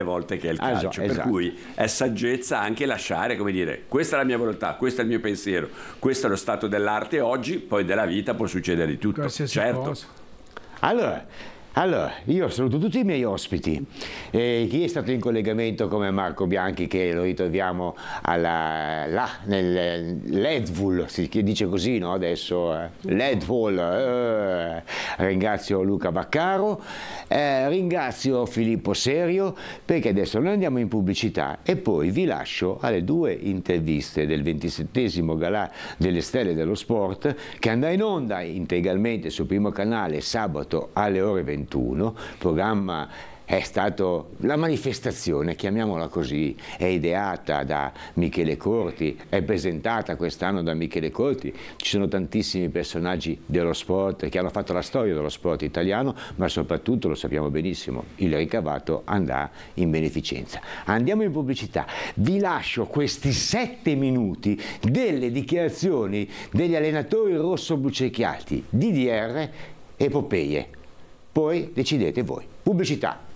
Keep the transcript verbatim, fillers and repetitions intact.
volte che è il Ah, calcio, esatto, per esatto. cui è saggezza anche lasciare, come dire, questa è la mia volontà, questo è il mio pensiero, questo è lo stato dell'arte oggi, poi della vita può succedere di tutto, Qualsiasi certo. cosa. Allora, allora, io saluto tutti i miei ospiti. Eh, chi è stato in collegamento come Marco Bianchi, che lo ritroviamo alla, là nel Ledvul, si dice così, no? Adesso eh, Ledvul. Eh, ringrazio Luca Baccaro, eh, ringrazio Filippo Serio, perché adesso noi andiamo in pubblicità e poi vi lascio alle due interviste del ventisettesimo Galà delle Stelle dello Sport, che andrà in onda integralmente sul Primo Canale sabato alle ore ventuno. Programma è stato la manifestazione, chiamiamola così, è ideata da Michele Corti, è presentata quest'anno da Michele Corti. Ci sono tantissimi personaggi dello sport che hanno fatto la storia dello sport italiano, ma soprattutto, lo sappiamo benissimo, il ricavato andrà in beneficenza. Andiamo in pubblicità, vi lascio questi sette minuti delle dichiarazioni degli allenatori rosso-blucerchiati, D D R, epopeie. Poi decidete voi. Pubblicità.